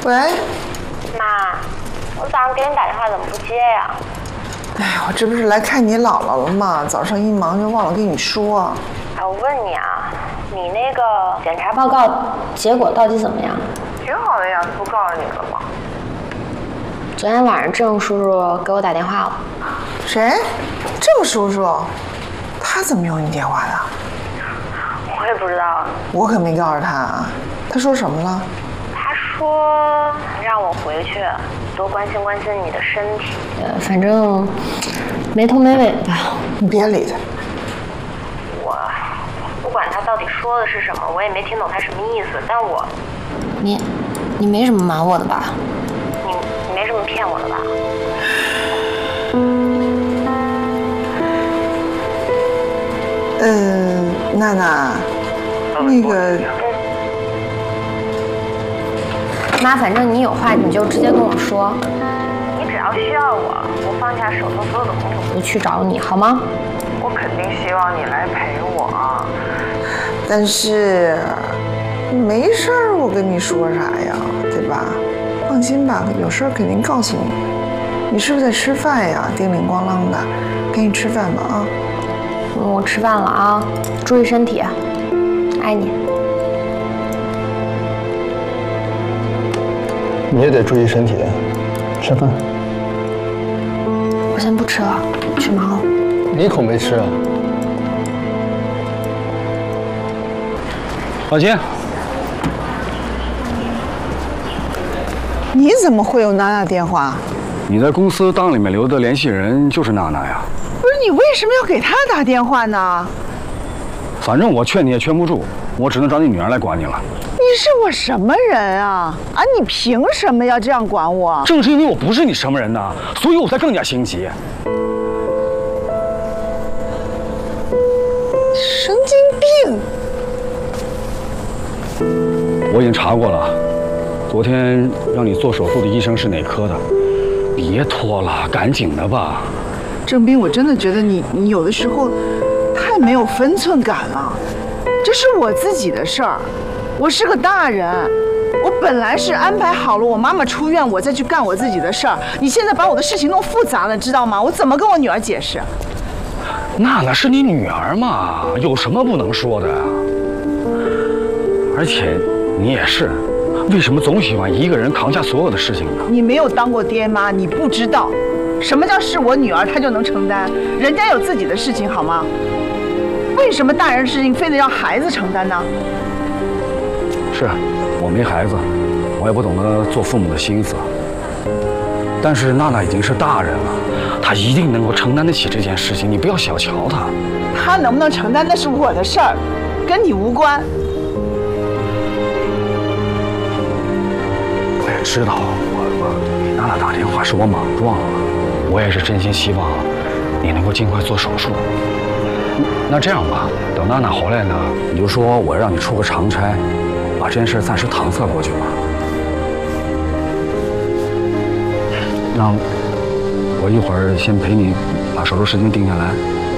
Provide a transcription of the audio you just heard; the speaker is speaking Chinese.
喂， 妈，我早上给你打电话怎么不接呀？ 哎，我这不是来看你姥姥了吗？早上一忙就忘了跟你说。 哎，我问你啊，你那个检查报告结果到底怎么样？ 挺好的呀，不告诉你了吗？ 昨天晚上郑叔叔给我打电话了。 谁？郑叔叔？他怎么有你电话的？ 我也不知道。 我可没告诉他啊。他说什么了？ 他说让我回去多关心关心你的身体。反正没头没尾吧。 你别理他。 我不管他到底说的是什么，我也没听懂他什么意思。但我，你没什么瞒我的吧？你没什么骗我的吧？ 娜娜，那个， 妈，反正你有话你就直接跟我说。你只要需要我，我放下手头所有的工作，我就去找你，好吗？ 我肯定希望你来陪我，但是没事儿，我跟你说啥呀，对吧？放心吧，有事儿肯定告诉你。你是不是在吃饭呀？叮铃咣啷的，赶紧吃饭吧啊！ 我吃饭了啊，注意身体，爱你。 你也得注意身体，吃饭。 我先不吃了，去忙了。 你一口没吃啊？ 老金， 你怎么会有娜娜电话？ 你在公司档里面留的联系人就是娜娜呀。 不是你为什么要给她打电话呢？ 反正我劝你也劝不住，我只能找你女儿来管你了。 你是我什么人啊？啊，你凭什么要这样管我？ 正是因为我不是你什么人呐，所以我才更加心急。 神经病！ 我已经查过了，昨天让你做手术的医生是哪科的？别拖了，赶紧的吧。 郑斌，我真的觉得你有的时候太没有分寸感了。这是我自己的事儿，我是个大人，我本来是安排好了我妈妈出院，我再去干我自己的事儿。你现在把我的事情弄复杂了，知道吗？我怎么跟我女儿解释？ 娜娜是你女儿嘛，有什么不能说的呀？而且你也是，为什么总喜欢一个人扛下所有的事情呢？ 你没有当过爹妈，你不知道什么叫是我女儿她就能承担，人家有自己的事情好吗？为什么大人的事情非得让孩子承担呢？ 是，我没孩子，我也不懂得做父母的心思。但是娜娜已经是大人了，她一定能够承担得起这件事情，你不要小瞧她。 她能不能承担那是我的事儿，跟你无关。 我也知道，我给娜娜打电话是我莽撞了，我也是真心希望你能够尽快做手术。那这样吧，等娜娜回来呢，你就说我让你出个长差，把这件事暂时搪塞过去吧。那我一会儿先陪你把手术时间定下来。